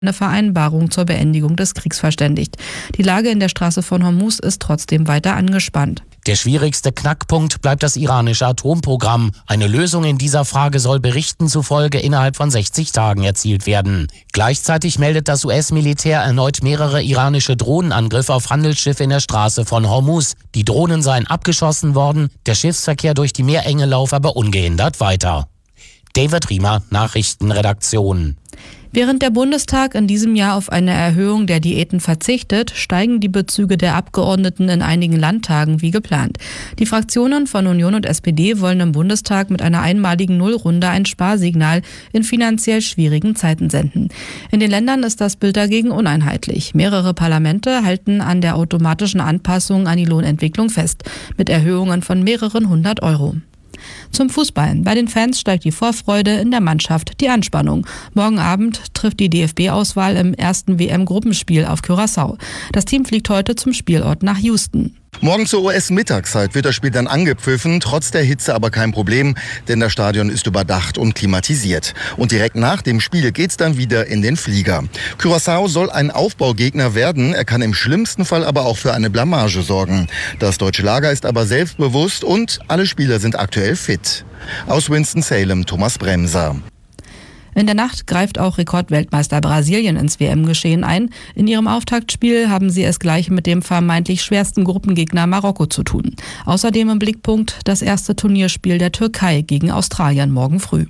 eine Vereinbarung zur Beendigung des Kriegs verständigt. Die Lage in der Straße von Hormuz ist trotzdem weiter angespannt. Der schwierigste Knackpunkt bleibt das iranische Atomprogramm. Eine Lösung in dieser Frage soll Berichten zufolge innerhalb von 60 Tagen erzielt werden. Gleichzeitig meldet das US-Militär erneut mehrere iranische Drohnenangriffe auf Handelsschiffe in der Straße von Hormuz. Die Drohnen seien abgeschossen worden, der Schiffsverkehr durch die Meerenge laufe aber ungehindert weiter. David Riemer, Nachrichtenredaktion. Während der Bundestag in diesem Jahr auf eine Erhöhung der Diäten verzichtet, steigen die Bezüge der Abgeordneten in einigen Landtagen wie geplant. Die Fraktionen von Union und SPD wollen im Bundestag mit einer einmaligen Nullrunde ein Sparsignal in finanziell schwierigen Zeiten senden. In den Ländern ist das Bild dagegen uneinheitlich. Mehrere Parlamente halten an der automatischen Anpassung an die Lohnentwicklung fest, mit Erhöhungen von mehreren 100 Euro. Zum Fußball. Bei den Fans steigt die Vorfreude, in der Mannschaft die Anspannung. Morgen Abend trifft die DFB-Auswahl im ersten WM-Gruppenspiel auf Curaçao. Das Team fliegt heute zum Spielort nach Houston. Morgen zur US-Mittagszeit wird das Spiel dann angepfiffen, trotz der Hitze aber kein Problem, denn das Stadion ist überdacht und klimatisiert. Und direkt nach dem Spiel geht's dann wieder in den Flieger. Curaçao soll ein Aufbaugegner werden, er kann im schlimmsten Fall aber auch für eine Blamage sorgen. Das deutsche Lager ist aber selbstbewusst und alle Spieler sind aktuell fit. Aus Winston-Salem, Thomas Bremser. In der Nacht greift auch Rekordweltmeister Brasilien ins WM-Geschehen ein. In ihrem Auftaktspiel haben sie es gleich mit dem vermeintlich schwersten Gruppengegner Marokko zu tun. Außerdem im Blickpunkt das erste Turnierspiel der Türkei gegen Australien morgen früh.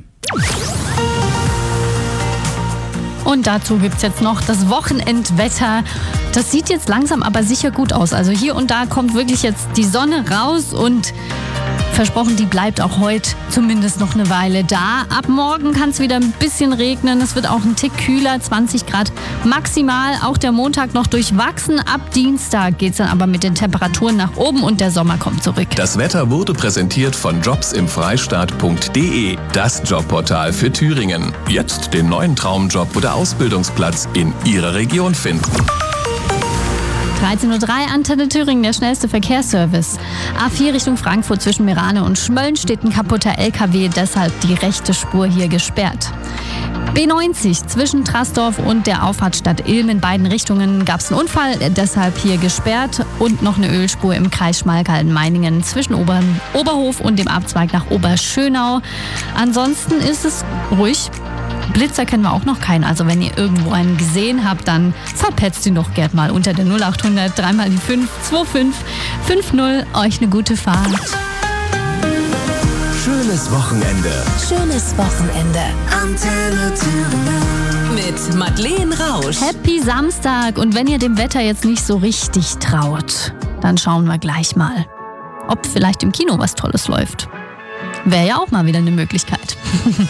Und dazu gibt's jetzt noch das Wochenendwetter. Das sieht jetzt langsam aber sicher gut aus. Also hier und da kommt wirklich jetzt die Sonne raus und versprochen, die bleibt auch heute zumindest noch eine Weile da. Ab morgen kann es wieder ein bisschen regnen. Es wird auch ein Tick kühler, 20 Grad maximal. Auch der Montag noch durchwachsen. Ab Dienstag geht es dann aber mit den Temperaturen nach oben und der Sommer kommt zurück. Das Wetter wurde präsentiert von jobsimfreistaat.de, das Jobportal für Thüringen. Jetzt den neuen Traumjob oder Ausbildungsplatz in Ihrer Region finden. 13.03 Uhr, Antenne Thüringen, der schnellste Verkehrsservice. A4 Richtung Frankfurt zwischen Meerane und Schmölln steht ein kaputter LKW, deshalb die rechte Spur hier gesperrt. B90 zwischen Trasdorf und der Auffahrtsstadt Ilm in beiden Richtungen gab es einen Unfall, deshalb hier gesperrt. Und noch eine Ölspur im Kreis Schmalkalden-Meiningen zwischen Oberhof und dem Abzweig nach Oberschönau. Ansonsten ist es ruhig. Blitzer kennen wir auch noch keinen, also wenn ihr irgendwo einen gesehen habt, dann verpetzt ihn doch gern mal unter der 0800 3 mal die 5 25 50. Euch eine gute Fahrt. Schönes Wochenende. Schönes Wochenende. Antenne Thüringen. Mit Madeleine Rausch. Happy Samstag, und wenn ihr dem Wetter jetzt nicht so richtig traut, dann schauen wir gleich mal, ob vielleicht im Kino was Tolles läuft. Wäre ja auch mal wieder eine Möglichkeit.